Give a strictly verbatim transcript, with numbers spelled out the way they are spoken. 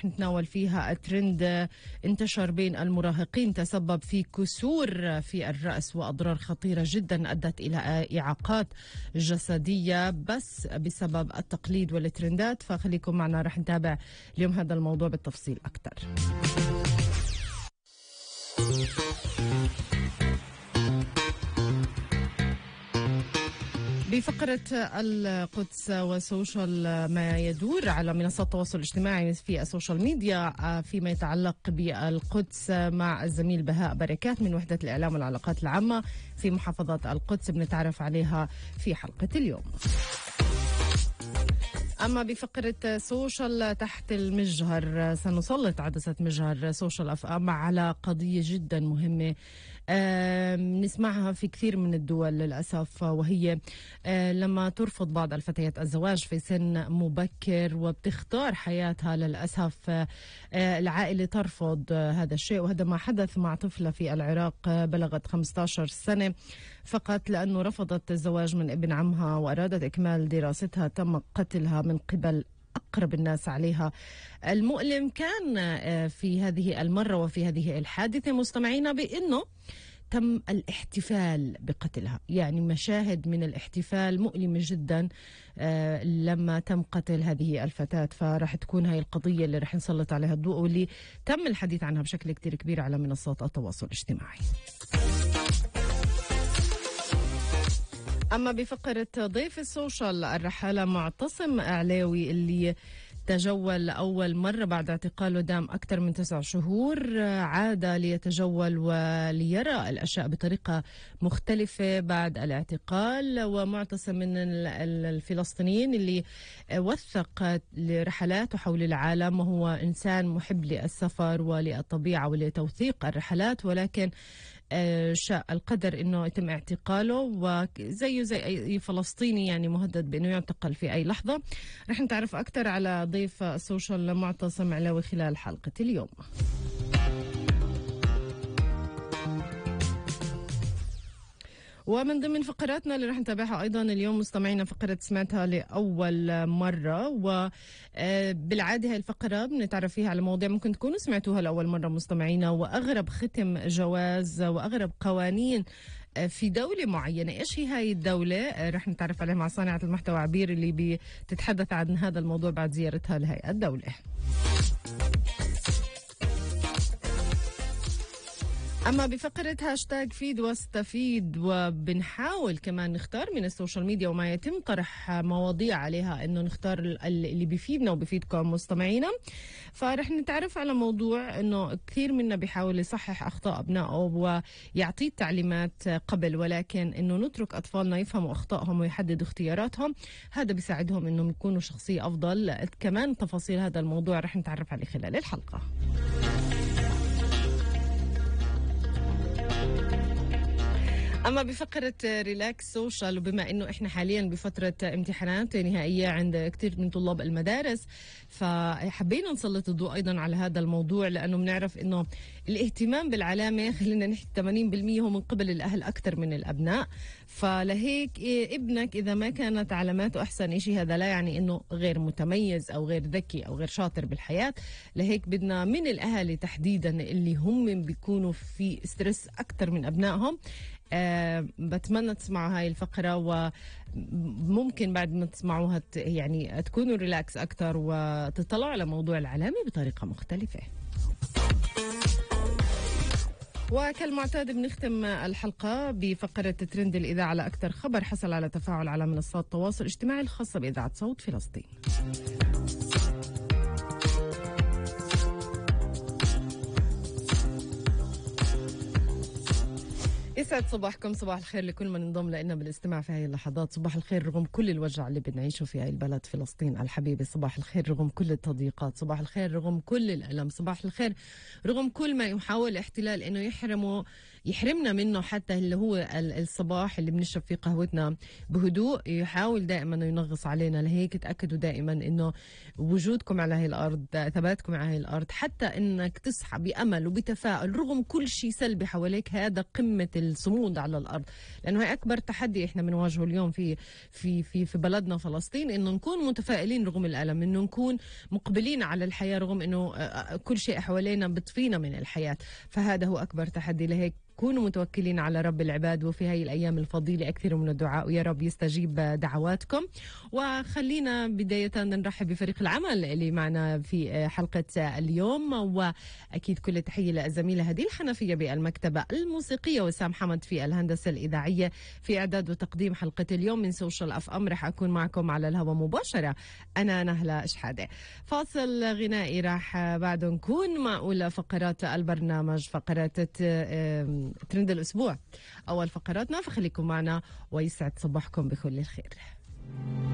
رح نتناول فيها الترند انتشر بين المراهقين تسبب في كسور في الرأس وأضرار خطيرة جدا أدت إلى إعاقات جسدية بس بسبب التقليد والترندات. فخليكم معنا رح نتابع اليوم هذا الموضوع بالتفصيل أكثر. بفقرة القدس وسوشيال ما يدور على منصات التواصل الاجتماعي في السوشيال ميديا فيما يتعلق بالقدس مع الزميل بهاء بركات من وحدة الإعلام والعلاقات العامة في محافظة القدس، بنتعرف عليها في حلقة اليوم. أما بفقرة سوشيال تحت المجهر سنسلط عدسة مجهر سوشيال أف أم على قضية جدا مهمة نسمعها في كثير من الدول للأسف، وهي لما ترفض بعض الفتيات الزواج في سن مبكر وبتختار حياتها. للأسف العائلة ترفض هذا الشيء، وهذا ما حدث مع طفلة في العراق بلغت خمسة عشر سنة فقط لأنه رفضت الزواج من ابن عمها وأرادت إكمال دراستها تم قتلها من قبل أقرب الناس عليها. المؤلم كان في هذه المرة وفي هذه الحادثة مستمعينا بأنه تم الاحتفال بقتلها، يعني مشاهد من الاحتفال مؤلمة جدا لما تم قتل هذه الفتاة. فرح تكون هاي القضية اللي رح نسلط عليها الضوء واللي تم الحديث عنها بشكل كتير كبير على منصات التواصل الاجتماعي. أما بفقرة ضيف السوشيال الرحالة معتصم أعلاوي اللي تجول لأول مرة بعد اعتقاله دام أكثر من تسع شهور، عاد ليتجول وليرى الأشياء بطريقة مختلفة بعد الاعتقال. ومعتصم من الفلسطينيين اللي وثق رحلاته حول العالم، وهو إنسان محب للسفر وللطبيعة ولتوثيق الرحلات، ولكن شاء القدر انه يتم اعتقاله وزيه زي اي فلسطيني يعني مهدد بانه يعتقل في اي لحظه. رح نتعرف اكثر على ضيف السوشيال معتصم علاوي خلال حلقه اليوم. ومن ضمن فقراتنا اللي رح نتابعها أيضا اليوم مستمعينا فقرة سمعتها لأول مرة، وبالعادة هاي الفقرة بنتعرف فيها على مواضيع ممكن تكونوا سمعتوها لأول مرة مستمعينا، وأغرب ختم جواز وأغرب قوانين في دولة معينة. إيش هي هاي الدولة؟ رح نتعرف عليها مع صانعة المحتوى عبير اللي بتتحدث عن هذا الموضوع بعد زيارتها لهي الدولة. أما بفقرة هاشتاج فيد واستفيد، وبنحاول كمان نختار من السوشيال ميديا وما يتم طرح مواضيع عليها إنه نختار اللي بيفيدنا وبيفيدكم مستمعينا. فرح نتعرف على موضوع إنه كثير منا بيحاول يصحح أخطاء أبنائه ويعطيه التعليمات قبل، ولكن إنه نترك أطفالنا يفهموا أخطائهم ويحددوا اختياراتهم، هذا بيساعدهم إنهم يكونوا شخصية أفضل. كمان تفاصيل هذا الموضوع رح نتعرف عليه خلال الحلقة. أما بفقرة ريلاكس سوشيال، وبما أنه إحنا حاليا بفترة امتحانات نهائية عند كثير من طلاب المدارس، فحبينا نسلط الضوء أيضا على هذا الموضوع، لأنه بنعرف أنه الاهتمام بالعلامة خلينا نحكي ثمانين بالمئة هو من قبل الأهل أكثر من الأبناء. فلهيك ابنك إذا ما كانت علاماته أحسن إشي، هذا لا يعني أنه غير متميز أو غير ذكي أو غير شاطر بالحياة. لهيك بدنا من الأهل تحديدا اللي هم بيكونوا في ستريس أكثر من أبنائهم. أه بتمنى تسمعوا هاي الفقرة، وممكن بعد ما تسمعوها يعني تكونوا ريلاكس أكتر وتطلعوا على موضوع العلامة بطريقة مختلفة. وكالمعتاد بنختم الحلقة بفقرة ترند الإذاعة على أكثر خبر حصل على تفاعل على منصات التواصل الاجتماعي الخاصة بإذاعة صوت فلسطين. يسعد صباحكم، صباح الخير لكل من انضم لنا بالاستماع في هذه اللحظات. صباح الخير رغم كل الوجع اللي بنعيشه في هاي البلد فلسطين الحبيبة. صباح الخير رغم كل التضييقات، صباح الخير رغم كل الألم، صباح الخير رغم كل ما يحاول الاحتلال انه يحرمه يحرمنا منه، حتى اللي هو الصباح اللي بنشرب فيه قهوتنا بهدوء يحاول دائما ينغص علينا. لهيك تأكدوا دائما انه وجودكم على هاي الارض، ثباتكم على هاي الارض، حتى انك تصحى بأمل وبتفاؤل رغم كل شيء سلبي حواليك، هذا قمة الصمود على الارض، لانه هي اكبر تحدي احنا بنواجهه اليوم في في في في بلدنا فلسطين، انه نكون متفائلين رغم الالم، انه نكون مقبلين على الحياه رغم انه كل شيء حوالينا بطفينا من الحياه. فهذا هو اكبر تحدي. لهيك كونوا متوكلين على رب العباد، وفي هاي الأيام الفضيلة أكثروا من الدعاء ويا رب يستجيب دعواتكم. وخلينا بداية نرحب بفريق العمل اللي معنا في حلقة اليوم، وأكيد كل تحية للزميلة هديل حنفية بالمكتبة الموسيقية، وسام حمد في الهندسة الإذاعية. في إعداد وتقديم حلقة اليوم من سوشيال أف أم رح أكون معكم على الهواء مباشرة أنا نهلة شحادة. فاصل غنائي راح بعد نكون مع أولى فقرات البرنامج، فقرات ترند الأسبوع أول فقراتنا، فخليكم معنا ويسعد صباحكم بكل الخير.